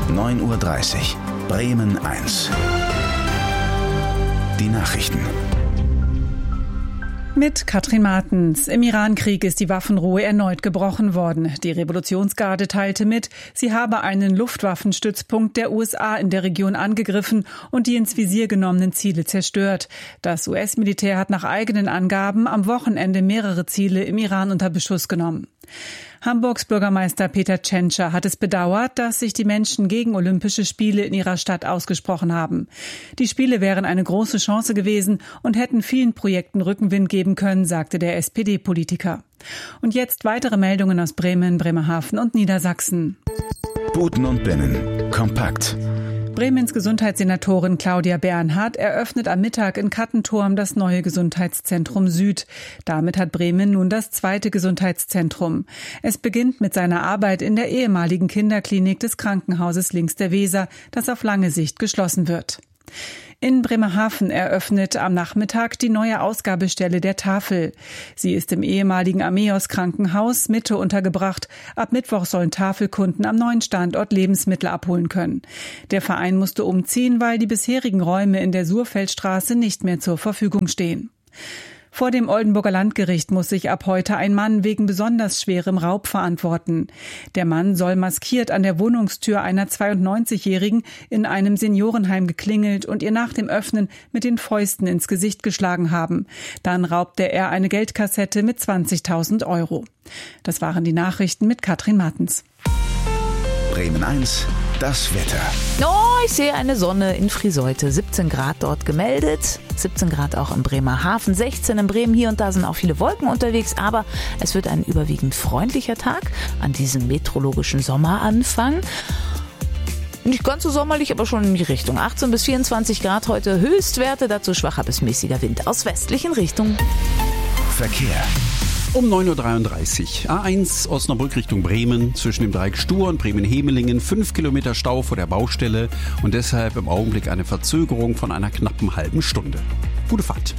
9:30 Uhr. Bremen 1. Die Nachrichten. Mit Katrin Martens. Im Iran-Krieg ist die Waffenruhe erneut gebrochen worden. Die Revolutionsgarde teilte mit, sie habe einen Luftwaffenstützpunkt der USA in der Region angegriffen und die ins Visier genommenen Ziele zerstört. Das US-Militär hat nach eigenen Angaben am Wochenende mehrere Ziele im Iran unter Beschuss genommen. Hamburgs Bürgermeister Peter Tschentscher hat es bedauert, dass sich die Menschen gegen Olympische Spiele in ihrer Stadt ausgesprochen haben. Die Spiele wären eine große Chance gewesen und hätten vielen Projekten Rückenwind geben können, sagte der SPD-Politiker. Und jetzt weitere Meldungen aus Bremen, Bremerhaven und Niedersachsen. Buten und Binnen. Kompakt. Bremens Gesundheitssenatorin Claudia Bernhardt eröffnet am Mittag in Kattenturm das neue Gesundheitszentrum Süd. Damit hat Bremen nun das zweite Gesundheitszentrum. Es beginnt mit seiner Arbeit in der ehemaligen Kinderklinik des Krankenhauses links der Weser, das auf lange Sicht geschlossen wird. In Bremerhaven eröffnet am Nachmittag die neue Ausgabestelle der Tafel. Sie ist im ehemaligen Ameos Krankenhaus Mitte untergebracht. Ab Mittwoch sollen Tafelkunden am neuen Standort Lebensmittel abholen können. Der Verein musste umziehen, weil die bisherigen Räume in der Surfeldstraße nicht mehr zur Verfügung stehen. Vor dem Oldenburger Landgericht muss sich ab heute ein Mann wegen besonders schwerem Raub verantworten. Der Mann soll maskiert an der Wohnungstür einer 92-Jährigen in einem Seniorenheim geklingelt und ihr nach dem Öffnen mit den Fäusten ins Gesicht geschlagen haben. Dann raubte er eine Geldkassette mit 20.000 Euro. Das waren die Nachrichten mit Katrin Martens. Bremen 1. Das Wetter. Oh, ich sehe eine Sonne in Friseute. 17 Grad dort gemeldet. 17 Grad auch in Bremerhaven. 16 in Bremen. Hier und da sind auch viele Wolken unterwegs. Aber es wird ein überwiegend freundlicher Tag an diesem meteorologischen Sommeranfang. Nicht ganz so sommerlich, aber schon in die Richtung. 18 bis 24 Grad heute Höchstwerte. Dazu schwacher bis mäßiger Wind aus westlichen Richtungen. Verkehr. Um 9:33 Uhr. A1 Osnabrück Richtung Bremen zwischen dem Dreieck Stur und Bremen-Hemelingen. 5 Kilometer Stau vor der Baustelle und deshalb im Augenblick eine Verzögerung von einer knappen halben Stunde. Gute Fahrt.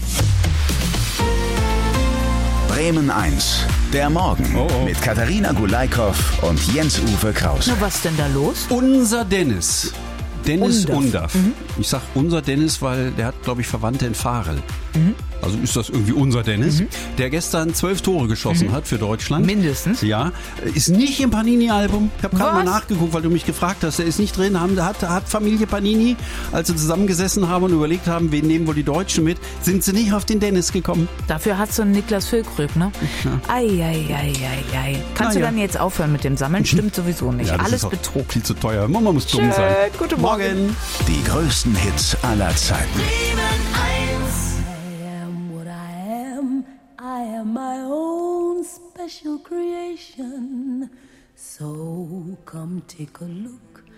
Bremen 1. Der Morgen mit Katharina Gulaikow und Jens-Uwe Krause. Na, was denn da los? Unser Dennis. Dennis Undaff. Mhm. Ich sag unser Dennis, weil der hat, glaube ich, Verwandte in Farel. Also ist das irgendwie unser Dennis, der gestern 12 Tore geschossen hat für Deutschland. Mindestens. Ja, ist nicht im Panini-Album. Ich habe gerade mal nachgeguckt, weil du mich gefragt hast. Der ist nicht drin. Hat Familie Panini, als sie zusammengesessen haben und überlegt haben, wen nehmen wohl die Deutschen mit, sind sie nicht auf den Dennis gekommen. Dafür hat so ein Niklas Füllkrug, ne? Ja. Ei. Kannst du dann jetzt aufhören mit dem Sammeln? Stimmt sowieso nicht. Ja, das alles ist Betrug. Viel zu teuer. Man muss dumm sein. Guten Morgen. Die größten Hits aller Zeiten. I am my own special creation. So come take a look